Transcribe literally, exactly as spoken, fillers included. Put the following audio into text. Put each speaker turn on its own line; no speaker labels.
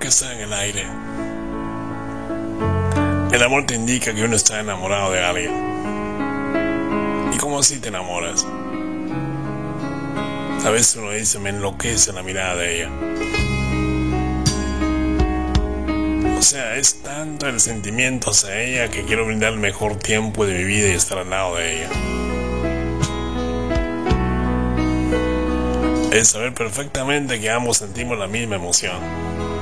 que está en el aire. El amor te indica que uno está enamorado de alguien. ¿Y cómo así te enamoras? A veces uno dice, me enloquece la mirada de ella. O sea, es tanto el sentimiento hacia ella que quiero brindar el mejor tiempo de mi vida y estar al lado de ella. Es saber perfectamente que ambos sentimos la misma emoción.